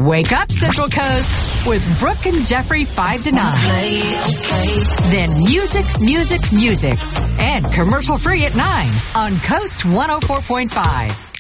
Wake up, Central Coast, with Brooke and Jeffrey 5 to 9. Then music, and commercial free at 9 on Coast 104.5.